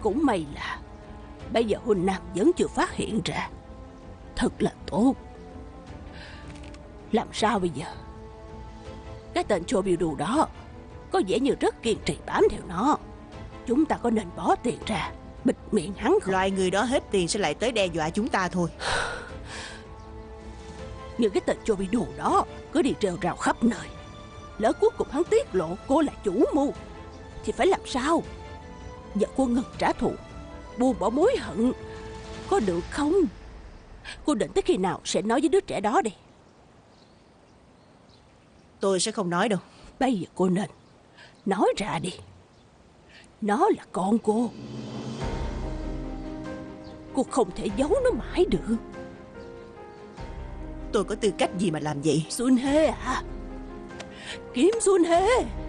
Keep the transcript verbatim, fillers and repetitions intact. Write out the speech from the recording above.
Cũng may là bây giờ Huỳnh Nam vẫn chưa phát hiện ra. Thật là tốt. Làm sao bây giờ? Cái tên Cho Biêu Đù đó có vẻ như rất kiên trì bám theo nó. Chúng ta có nên bỏ tiền ra bịt miệng hắn không? Loại người đó hết tiền sẽ lại tới đe dọa chúng ta thôi. Nhưng cái tên Cho Biêu Đù đó cứ đi rêu rao khắp nơi. Lỡ cuối cùng hắn tiết lộ cô là chủ mưu thì phải làm sao? Giờ cô ngừng trả thù, buông bỏ mối hận, có được không? Cô định tới khi nào sẽ nói với đứa trẻ đó đi? Tôi sẽ không nói đâu. Bây giờ cô nên nói ra đi. Nó là con cô. Cô không thể giấu nó mãi được. Tôi có tư cách gì mà làm vậy? Xuân Hê à? Kiếm Xuân Hê.